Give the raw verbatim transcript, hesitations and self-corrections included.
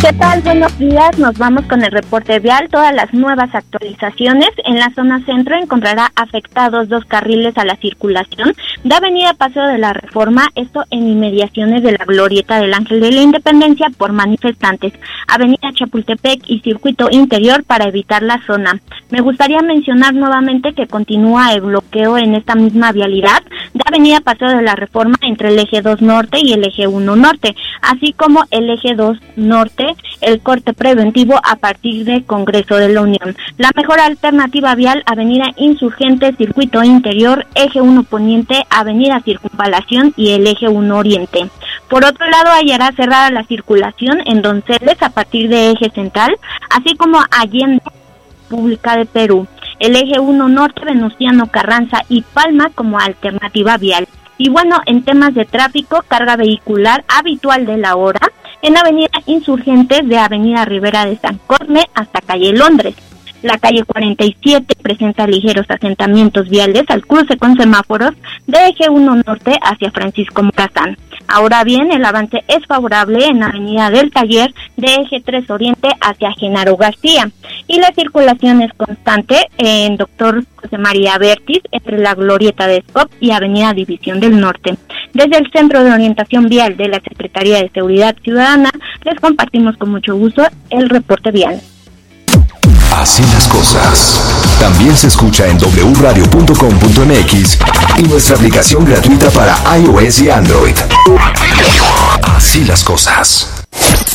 ¿Qué tal? Buenos días, nos vamos con el reporte vial. Todas las nuevas actualizaciones. En la zona centro encontrará afectados dos carriles a la circulación de Avenida Paseo de la Reforma, esto en inmediaciones de la Glorieta del Ángel de la Independencia por manifestantes, Avenida Chapultepec y Circuito Interior para evitar la zona. Me gustaría mencionar nuevamente que continúa el bloqueo en esta misma vialidad de Avenida Paseo de la Reforma entre el eje dos norte y el eje uno norte, así como el eje dos norte, el corte preventivo a partir de Congreso de la Unión. La mejor alternativa vial, Avenida Insurgente, Circuito Interior, eje uno Poniente, Avenida Circunvalación y el eje uno Oriente. Por otro lado, hallará cerrada la circulación en Donceles a partir de eje central, así como Allende, República de Perú, el eje uno Norte, Venustiano Carranza y Palma como alternativa vial. Y bueno, en temas de tráfico, carga vehicular habitual de la hora en Avenida Insurgentes de Avenida Rivera de San Cosme hasta calle Londres. La calle cuarenta y siete presenta ligeros asentamientos viales al cruce con semáforos de eje uno norte hacia Francisco Morazán. Ahora bien, el avance es favorable en Avenida del Taller de eje tres oriente hacia Genaro García y la circulación es constante en Doctor José María Bertis entre la Glorieta de Scop y Avenida División del Norte. Desde el Centro de Orientación Vial de la Secretaría de Seguridad Ciudadana les compartimos con mucho gusto el reporte vial. Así las cosas. También se escucha en doble u radio punto com punto m x y nuestra aplicación gratuita para iOS y Android. Así las cosas.